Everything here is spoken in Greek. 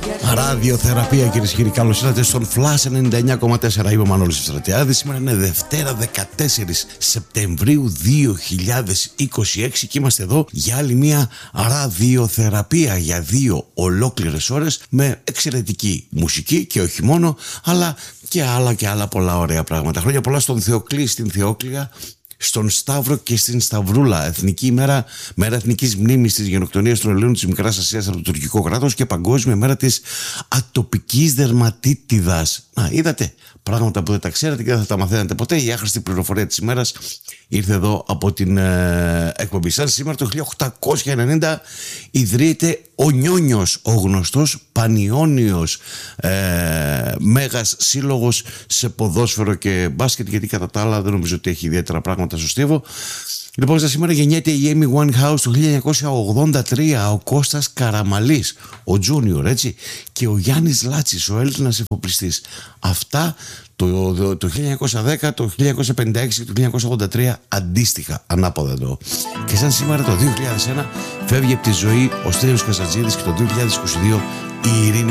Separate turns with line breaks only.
Ραδιοθεραπεία, κυρίες και κύριοι, καλώς ήρθατε στον Flash 99,4. Είμαι ο Μανώλης Ευστρατιάδης. Σήμερα είναι Δευτέρα 14 Σεπτεμβρίου 2026 και είμαστε εδώ για άλλη μια ραδιοθεραπεία για 2 ολόκληρες ώρες με εξαιρετική μουσική και όχι μόνο, αλλά και άλλα πολλά ωραία πράγματα. Χρόνια πολλά στον Θεοκλή, στην Θεόκληγα, στον Σταύρο και στην Σταυρούλα. Εθνική ημέρα, μέρα εθνικής μνήμης της γενοκτονίας των Ελλήνων της Μικράς Ασίας από το τουρκικό κράτος και παγκόσμια μέρα της ατοπικής δερματίτιδας. Να, είδατε πράγματα που δεν τα ξέρετε και δεν θα τα μαθαίνετε ποτέ. Η άχρηστη πληροφορία της ημέρας ήρθε εδώ από την εκπομπή σας. Σήμερα το 1890 ιδρύεται ο Νιόνιος, ο γνωστός πανιόνιος μέγας σύλλογος σε ποδόσφαιρο και μπάσκετ, γιατί κατά τα άλλα δεν νομίζω ότι έχει ιδιαίτερα πράγματα στο στίβο. Λοιπόν, σήμερα γεννιέται η Amy Winehouse το 1983, ο Κώστας Καραμαλής, ο Junior, έτσι, και ο Γιάννης Λάτσης, ο Έλληνας εφοπλιστής. Αυτά το 1910, το 1956 και το 1983 αντίστοιχα, ανάποδα εδώ. Και σαν σήμερα το 2001 φεύγει από τη ζωή ο Στέλιος Καζατζίδης και το 2022 η Ειρήνη